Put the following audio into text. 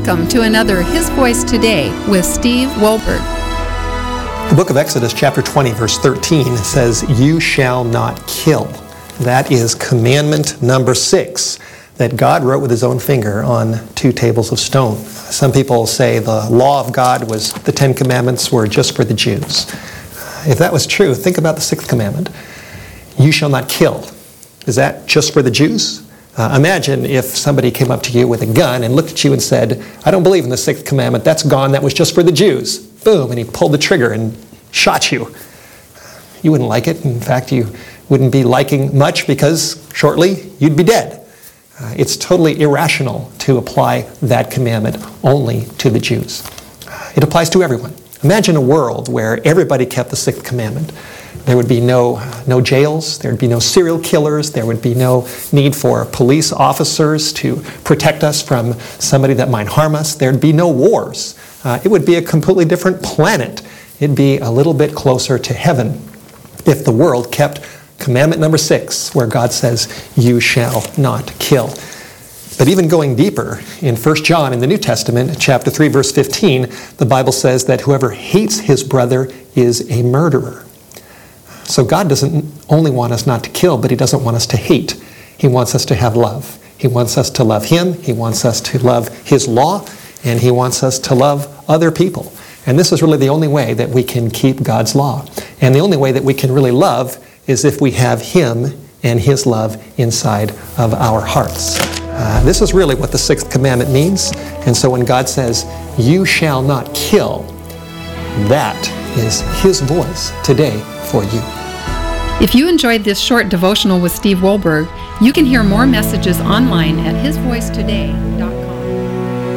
Welcome to another His Voice Today with Steve Wohlberg. The book of Exodus, chapter 20, verse 13 says, "You shall not kill." That is commandment number 6 that God wrote with his own finger on 2 tables of stone. Some people say the law of God was, the 10 commandments were just for the Jews. If that was true, think about the 6th commandment. You shall not kill. Is that just for the Jews? Imagine if somebody came up to you with a gun and looked at you and said, "I don't believe in the 6th commandment. That's gone. That was just for the Jews." Boom, and he pulled the trigger and shot you. You wouldn't like it. In fact, you wouldn't be liking much because shortly you'd be dead. It's totally irrational to apply that commandment only to the Jews. It applies to everyone. Imagine a world where everybody kept the 6th commandment. There would be no jails, there would be no serial killers, there would be no need for police officers to protect us from somebody that might harm us, there'd be no wars. It would be a completely different planet. It'd be a little bit closer to heaven if the world kept commandment number 6, where God says, "You shall not kill." But even going deeper, in 1 John in the New Testament, chapter 3, verse 15, the Bible says that whoever hates his brother is a murderer. So God doesn't only want us not to kill, but he doesn't want us to hate. He wants us to have love. He wants us to love him, he wants us to love his law, and he wants us to love other people. And this is really the only way that we can keep God's law. And the only way that we can really love is if we have him and his love inside of our hearts. This is really what the 6th commandment means. And so when God says, "You shall not kill," that is his voice today for you. If you enjoyed this short devotional with Steve Wohlberg, you can hear more messages online at hisvoicetoday.com.